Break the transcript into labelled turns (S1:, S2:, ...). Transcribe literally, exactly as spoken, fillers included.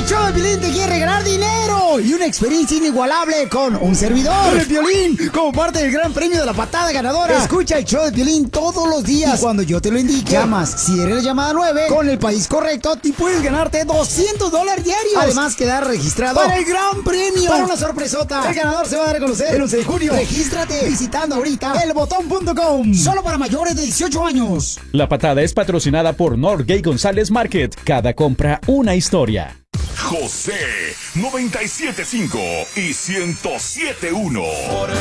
S1: El show de Piolín te quiere regalar dinero y una experiencia inigualable con un servidor. El Piolín, como parte del gran premio de la patada ganadora. Escucha el show de Piolín todos los días. Y cuando yo te lo indique, llamas. Si eres la llamada nueve, con el país correcto, y puedes ganarte doscientos dólares diarios. Además, quedar registrado para el gran premio. Para una sorpresota. El ganador se va a dar a conocer el once de junio. Regístrate visitando ahorita el botón punto com. Solo para mayores de dieciocho años.
S2: La patada es patrocinada por Norgay González Market. Cada compra, una historia.
S3: José noventa y siete punto cinco y ciento siete punto uno.